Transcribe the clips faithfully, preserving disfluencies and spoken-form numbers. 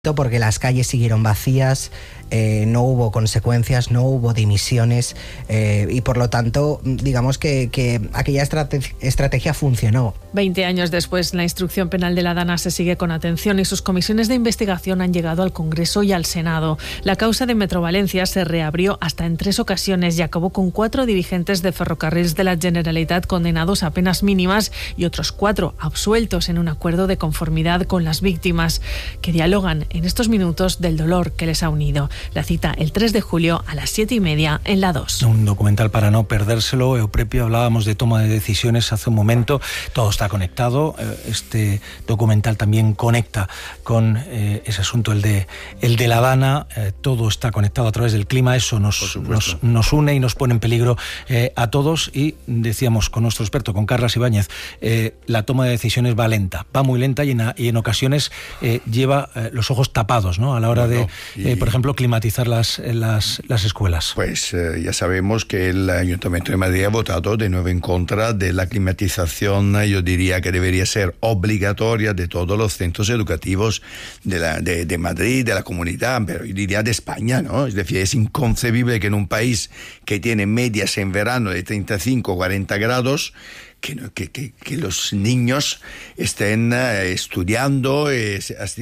porque las calles siguieron vacías, eh, no hubo consecuencias, no hubo dimisiones eh, y por lo tanto digamos que, que aquella estrate- estrategia funcionó. Veinte años después, la instrucción penal de la Dana se sigue con atención y sus comisiones de investigación han llegado al Congreso y al Senado. La causa de Metro Valencia se reabrió hasta en tres ocasiones y acabó con cuatro dirigentes de Ferrocarrils de la Generalitat condenados a penas mínimas y otros cuatro absueltos en un acuerdo de conformidad con las víctimas, que dialogan en estos minutos del dolor que les ha unido. La cita el tres de julio a las siete y media en la dos. Un documental para no perdérselo. Euprepio, hablábamos de toma de decisiones hace un momento. Todo está conectado. Este documental también conecta con eh, ese asunto, el de, el de la Dana. Eh, todo está conectado a través del clima. Eso nos, nos, nos une y nos pone en peligro eh, a todos. Y decíamos con nuestro experto, con Carlas Ibáñez, eh, la toma de decisiones va lenta, va muy lenta y en, y en ocasiones eh, lleva eh, los ojos tapados, ¿no? A la hora bueno, de, eh, por ejemplo, climatizar las, las, las escuelas. Pues eh, ya sabemos que el Ayuntamiento de Madrid ha votado de nuevo en contra de la climatización, yo diría que debería ser obligatoria de todos los centros educativos de, la, de, de Madrid, de la comunidad, pero yo diría de España, ¿no? Es decir, es inconcebible que en un país que tiene medias en verano de treinta y cinco a cuarenta grados, Que, que, que, que los niños estén uh, estudiando, eh,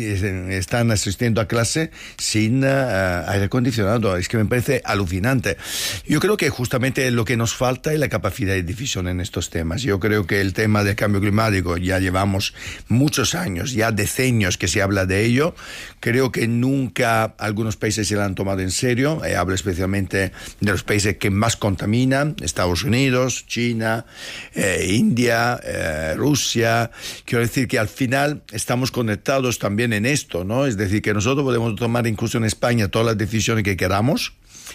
están asistiendo a clase sin uh, aire acondicionado. Es que me parece alucinante. Yo creo que justamente lo que nos falta es la capacidad de decisión en estos temas. Yo creo que el tema del cambio climático, ya llevamos muchos años, ya decenios que se habla de ello. Creo que nunca algunos países se lo han tomado en serio. Eh, hablo especialmente de los países que más contaminan, Estados Unidos, China, eh, India, eh, Rusia. Quiero decir que al final estamos conectados también en esto, ¿no? Es decir, que nosotros podemos tomar incluso en España todas las decisiones que queramos,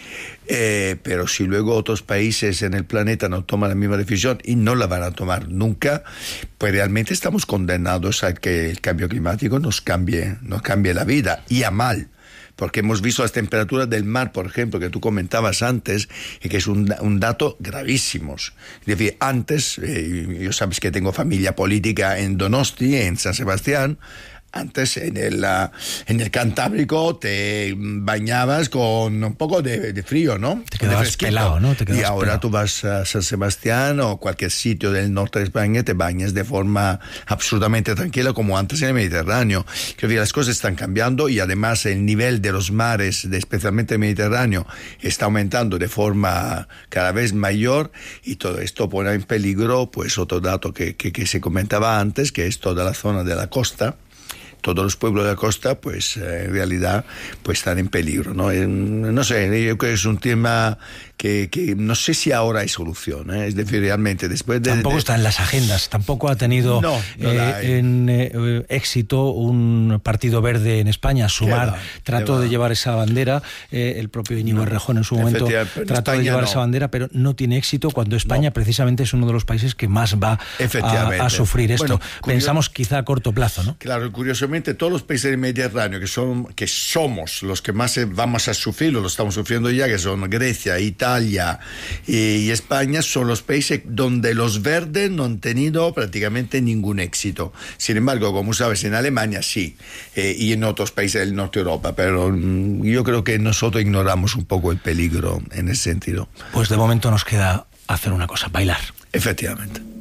eh, pero si luego otros países en el planeta no toman la misma decisión y no la van a tomar nunca, pues realmente estamos condenados a que el cambio climático nos cambie, nos cambie la vida y a mal. Porque hemos visto las temperaturas del mar, por ejemplo, que tú comentabas antes, y que es un, un dato gravísimo. Es decir, antes, eh, yo sabes que tengo familia política en Donosti, en San Sebastián. Antes en el, uh, en el Cantábrico te bañabas con un poco de, de frío, ¿no? Te quedabas pelado, ¿no? Te quedabas y ahora pelado. Tú vas a San Sebastián o cualquier sitio del norte de España, te bañas de forma absolutamente tranquila como antes en el Mediterráneo. Quiero decir, las cosas están cambiando y además el nivel de los mares, de, especialmente el Mediterráneo, está aumentando de forma cada vez mayor y todo esto pone en peligro, pues otro dato que, que, que se comentaba antes, que es toda la zona de la costa. Todos los pueblos de la costa, pues eh, en realidad, pues están en peligro, ¿no? Eh, no sé, yo creo que es un tema que, que no sé si ahora hay solución, ¿eh? Es decir, realmente después de... Tampoco de, está en las agendas, tampoco ha tenido no, no eh, en eh, éxito un partido verde en España. Sumar va, trató de llevar esa bandera, eh, el propio Íñigo no, Errejón en su momento trató de llevar no. esa bandera, pero no tiene éxito cuando España no. precisamente es uno de los países que más va a, a sufrir esto. Bueno, Pensamos quizá a corto plazo, ¿no? Claro, curiosamente todos los países del Mediterráneo que son que somos los que más vamos a sufrir, lo estamos sufriendo ya, que son Grecia, Italia y, y España, son los países donde los verdes no han tenido prácticamente ningún éxito. Sin embargo, como sabes, en Alemania sí, eh, y en otros países del norte de Europa, pero mm, yo creo que nosotros ignoramos un poco el peligro en ese sentido. Pues de momento nos queda hacer una cosa, bailar. Efectivamente.